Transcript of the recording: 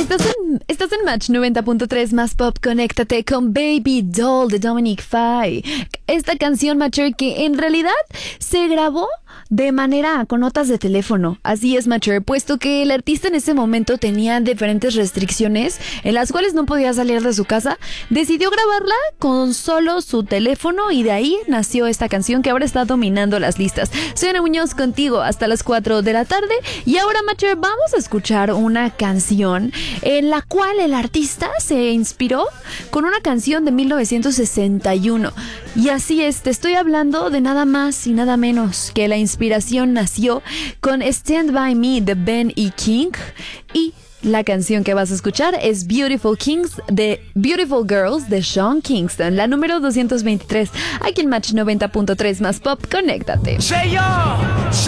Estás en Match 90.3 más pop. Conéctate con Baby Doll de Dominic Fike. Esta canción, Matcher, que en realidad se grabó de manera con notas de teléfono. Así es, Matcher, puesto que el artista en ese momento tenía diferentes restricciones en las cuales no podía salir de su casa, decidió grabarla con solo su teléfono y de ahí nació esta canción que ahora está dominando las listas. Soy Ana Muñoz contigo hasta las 4 de la tarde y ahora, Matcher, vamos a escuchar una canción en la cual el artista se inspiró con una canción de 1961. Y así es, te estoy hablando de nada más y nada menos que la inspiración nació con Stand By Me de Ben y King, y la canción que vas a escuchar es Beautiful Girls de Sean Kingston, la número 223, aquí en Match 90.3 más pop. Conéctate. Say yo,